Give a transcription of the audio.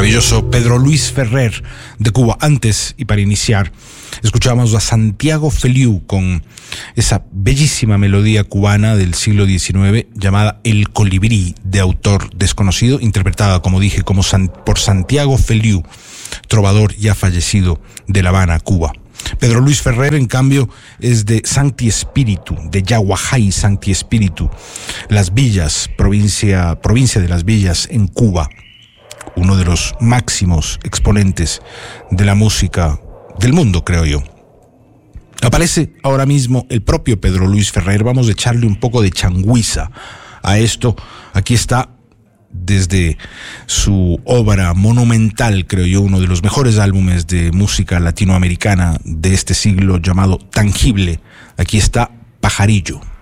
Maravilloso Pedro Luis Ferrer de Cuba. Antes, y para iniciar, escuchábamos a Santiago Feliu con esa bellísima melodía cubana del siglo XIX llamada El Colibrí, de autor desconocido, interpretada, como dije, por Santiago Feliu, trovador ya fallecido de La Habana, Cuba. Pedro Luis Ferrer, en cambio, es de Sancti Spiritu, de Yaguajay Sancti Spiritu, Las Villas, provincia de Las Villas en Cuba, uno de los máximos exponentes de la música del mundo, creo yo. Aparece ahora mismo el propio Pedro Luis Ferrer. Vamos a echarle un poco de changuiza a esto. Aquí está, desde su obra monumental, creo yo, uno de los mejores álbumes de música latinoamericana de este siglo, llamado Tangible. Aquí está Pajarillo.